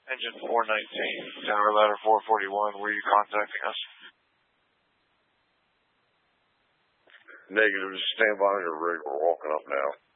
Engine 419, Tower Ladder 441, were you contacting us? Negative, just stand by on your rig. We're walking up now.